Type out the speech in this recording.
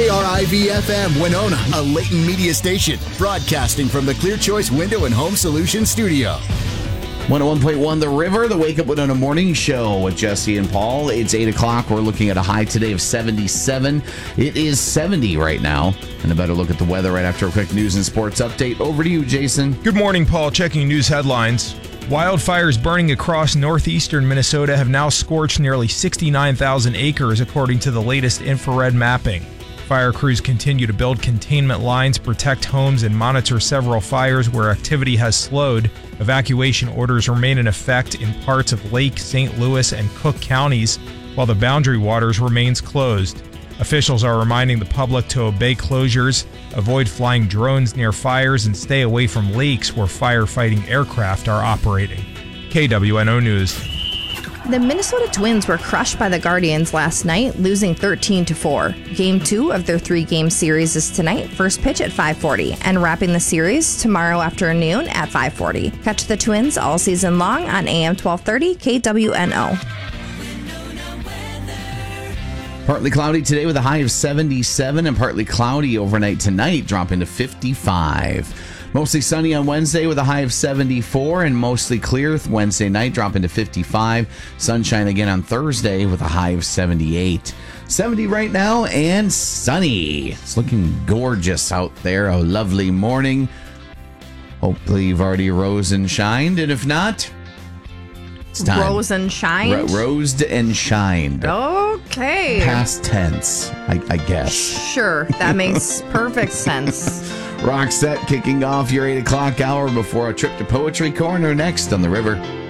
KRIV-FM Winona, a Layton media station, broadcasting from the Clear Choice Window and Home Solutions studio. 101.1 The River, the Wake Up Winona Morning Show with Jesse and Paul. It's 8 o'clock. We're looking at a high today of 77. It is 70 right now. And a better look at the weather right after a quick news and sports update. Over to you, Jason. Good morning, Paul. Checking news headlines. Wildfires burning across northeastern Minnesota have now scorched nearly 69,000 acres, according to the latest infrared mapping. Fire crews continue to build containment lines, protect homes, and monitor several fires where activity has slowed. Evacuation orders remain in effect in parts of Lake, St. Louis, and Cook counties, while the Boundary Waters remains closed. Officials are reminding the public to obey closures, avoid flying drones near fires, and stay away from lakes where firefighting aircraft are operating. KWNO News. The Minnesota Twins were crushed by the Guardians last night, losing 13-4. Game 2 of their 3-game series is tonight, first pitch at 5:40, and wrapping the series tomorrow afternoon at 5:40. Catch the Twins all season long on AM 1230 KWNO. Partly cloudy today with a high of 77 and partly cloudy overnight tonight, dropping to 55. Mostly sunny on Wednesday with a high of 74 and mostly clear Wednesday night, dropping to 55. Sunshine again on Thursday with a high of 78. 70 right now and sunny. It's looking gorgeous out there. A lovely morning. Hopefully you've already rose and shined, and if not, it's time. Rose and shined? Rosed and shined. Okay. Past tense, I guess. Sure, that makes perfect sense. Roxette kicking off your 8 o'clock hour before a trip to Poetry Corner next on The River.